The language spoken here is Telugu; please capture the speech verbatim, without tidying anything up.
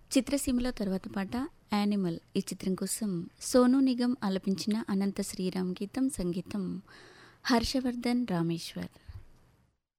చిత్రసీమలో తర్వాత పాట 'యానిమల్' ఈ చిత్రం కోసం సోనూ నిగమ్ ఆలపించిన అనంత శ్రీరామ్ గీతం, సంగీతం హర్షవర్ధన్ రామేశ్వర్.